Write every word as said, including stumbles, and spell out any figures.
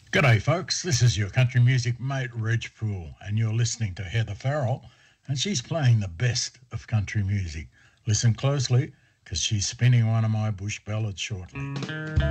G'day, folks. This is your country music mate, Reg Poole, and you're listening to Heather Farrell, and she's playing the best of country music. Listen closely, because she's spinning one of my bush ballads shortly.